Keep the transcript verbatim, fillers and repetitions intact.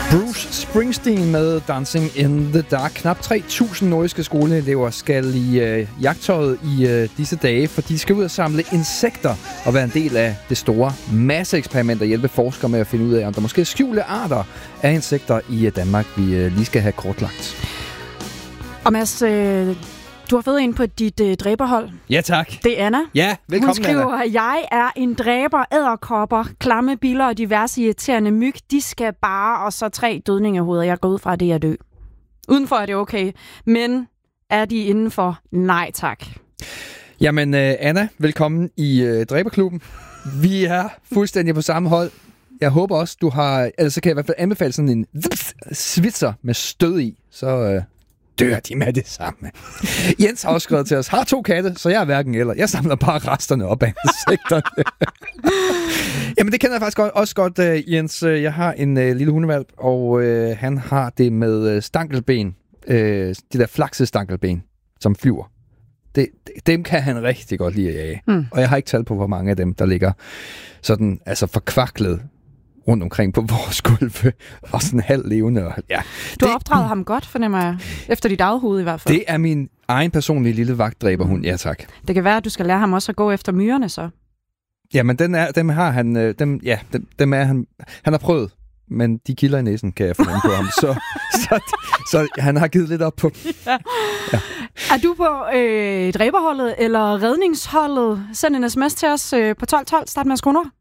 Bruce Springsteen med Dancing in the Dark. Knap tre tusind nordiske skoleelever skal i øh, jagttøjet i øh, disse dage, for de skal ud og samle insekter og være en del af det store masseeksperiment og hjælpe forskere med at finde ud af, om der måske er skjulte arter af insekter i øh, Danmark, vi øh, lige skal have kortlagt. Og Mads, øh, du har fået en på dit øh, dræberhold. Ja, tak. Det er Anna. Ja, velkommen, Hun skriver, Anna. jeg er en dræber, edderkopper, klamme biller og diverse irriterende myg. De skal bare, og så tre dødningehoveder. Jeg går ud fra, at det er dø. Udenfor er det okay, men er de indenfor? Nej, tak. Jamen, øh, Anna, velkommen i øh, dræberklubben. Vi er fuldstændig på samme hold. Jeg håber også, du har... Altså, så kan jeg i hvert fald anbefale sådan en svitser med stød i, så... Øh, dør de med det samme. Jens har også skrevet til os, har to katte, så jeg er hverken eller. Jeg samler bare resterne op af insekterne. Jamen, det kender jeg faktisk også godt, uh, Jens. Jeg har en uh, lille hundevalp, og uh, han har det med uh, stankelben. Uh, de der flaksestankelben, som flyver. Det, dem kan han rigtig godt lide at jage. Mm. Og jeg har ikke talt på, hvor mange af dem, der ligger sådan, altså forkvaklet rundt omkring på vores gulve, og sådan halv levende. Og, ja. Du har opdraget ham godt, fornemmer jeg, efter dit eget hoved i hvert fald. Det er min egen personlige lille vagtdræberhund, ja tak. Det kan være, at du skal lære ham også at gå efter myrerne så. Jamen, den er, dem har han, dem, ja, dem, dem er han, han har prøvet, men de kilder i næsen, kan jeg fornemme på ham, så, så, så han har givet lidt op på. Ja. Ja. Er du på øh, dræberholdet eller redningsholdet? Send en sms til os øh, på tolv tolv, start med at skrive